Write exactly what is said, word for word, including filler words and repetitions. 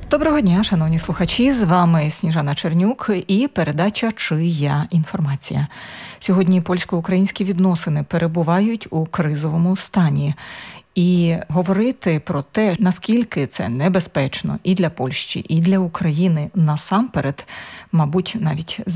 Доброго дня, шановні слухачі, з вами Сніжана Чернюк і передача «Чия інформація?». Сьогодні польсько-українські відносини перебувають у кризовому стані. І говорити про те, наскільки це небезпечно і для Польщі, і для України насамперед, мабуть, навіть